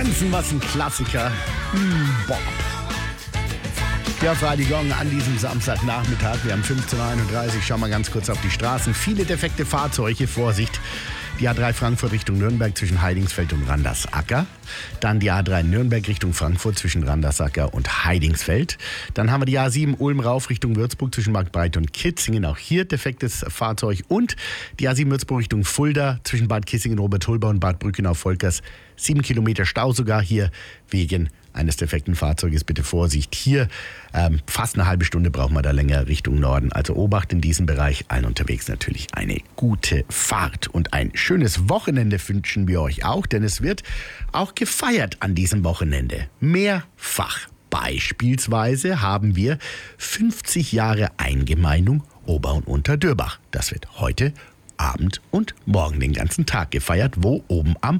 Manson, was ein Klassiker. Bob. Der Freidigong an diesem Samstagnachmittag. Wir haben 15.31 Uhr. Schauen wir ganz kurz auf die Straßen. Viele defekte Fahrzeuge. Vorsicht. Die A3 Frankfurt Richtung Nürnberg zwischen Heidingsfeld und Randersacker. Dann die A3 Nürnberg Richtung Frankfurt zwischen Randersacker und Heidingsfeld. Dann haben wir die A7 Ulm rauf Richtung Würzburg zwischen Marktbreit und Kitzingen. Auch hier defektes Fahrzeug. Und die A7 Würzburg Richtung Fulda zwischen Bad Kissingen, Obertulba und Bad Brückenau-Volkers. 7 Kilometer Stau sogar hier wegen eines defekten Fahrzeuges. Bitte Vorsicht hier. Fast eine halbe Stunde brauchen wir da länger Richtung Norden. Also Obacht in diesem Bereich. Allen unterwegs natürlich eine gute Fahrt. Und ein schönes Wochenende wünschen wir euch auch, denn es wird auch gefeiert an diesem Wochenende. Mehrfach. Beispielsweise haben wir 50 Jahre Eingemeindung Ober- und Unterdürbach. Das wird heute Abend und morgen den ganzen Tag gefeiert. Wo? Oben am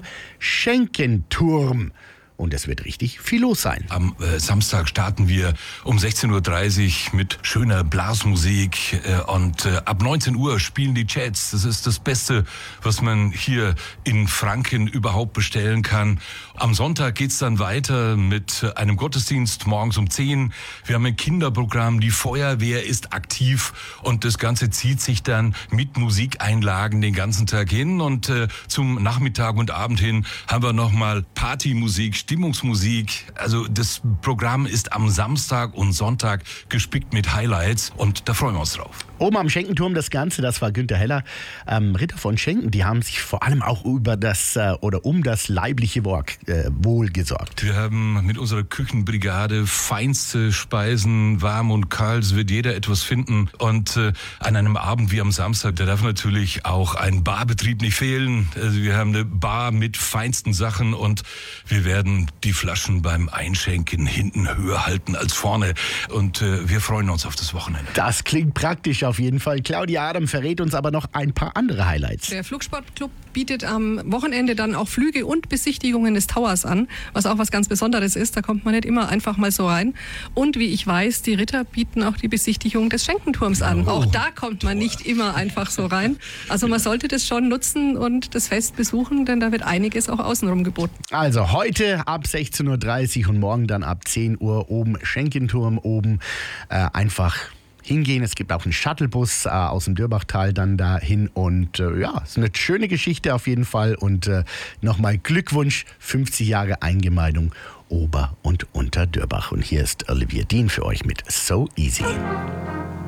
Schenkenturm. Und es wird richtig viel los sein. Am Samstag starten wir um 16.30 Uhr mit schöner Blasmusik und ab 19 Uhr spielen die Jets. Das ist das Beste, was man hier in Franken überhaupt bestellen kann. Am Sonntag geht's dann weiter mit einem Gottesdienst morgens um 10. Wir haben ein Kinderprogramm, die Feuerwehr ist aktiv und das Ganze zieht sich dann mit Musikeinlagen den ganzen Tag hin. Und zum Nachmittag und Abend hin haben wir nochmal Partymusik, Stimmungsmusik. Also das Programm ist am Samstag und Sonntag gespickt mit Highlights und da freuen wir uns drauf. Oben am Schenkenturm das Ganze, das war Günther Heller, Ritter von Schenken. Die haben sich vor allem auch über das oder um das leibliche Wohl gesorgt. Wir haben mit unserer Küchenbrigade feinste Speisen, warm und kalt. Es wird jeder etwas finden. Und an einem Abend wie am Samstag, da darf natürlich auch ein Barbetrieb nicht fehlen. Also wir haben eine Bar mit feinsten Sachen und wir werden die Flaschen beim Einschenken hinten höher halten als vorne. Und wir freuen uns auf das Wochenende. Das klingt praktisch auf jeden Fall. Claudia Adam verrät uns aber noch ein paar andere Highlights. Der Flugsportclub bietet am Wochenende dann auch Flüge und Besichtigungen des Towers an, was auch was ganz Besonderes ist. Da kommt man nicht immer einfach mal so rein. Und wie ich weiß, die Ritter bieten auch die Besichtigung des Schenkenturms an. Auch da kommt man nicht immer einfach so rein. Also man sollte das schon nutzen und das Fest besuchen, denn da wird einiges auch außenrum geboten. Also heute ab 16.30 Uhr und morgen dann ab 10 Uhr oben Schenkenturm oben einfach hingehen. Es gibt auch einen Shuttlebus aus dem Dürbachtal dann dahin und ja, ist eine schöne Geschichte auf jeden Fall und nochmal Glückwunsch, 50 Jahre Eingemeindung Ober- und Unterdürbach. Und hier ist Olivia Dean für euch mit So Easy.